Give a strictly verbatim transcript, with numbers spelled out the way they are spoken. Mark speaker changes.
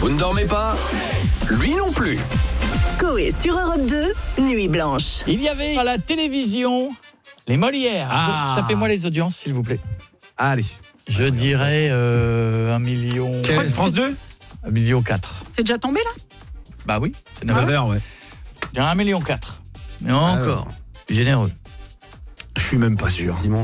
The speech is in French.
Speaker 1: Vous ne dormez pas ? Lui non plus.
Speaker 2: Coé sur Europe deux, Nuit Blanche.
Speaker 3: Il y avait à la télévision les Molières.
Speaker 4: Ah.
Speaker 3: Tapez-moi les audiences, s'il vous plaît.
Speaker 4: Allez.
Speaker 3: Je dirais euh, un million...
Speaker 4: Quel, France deux
Speaker 3: un million quatre.
Speaker 5: C'est déjà tombé là ?
Speaker 3: Bah oui, c'est
Speaker 4: neuf heures, ouais.
Speaker 3: Je dirais un million quatre. Mais encore, généreux.
Speaker 4: Je suis même pas sûr.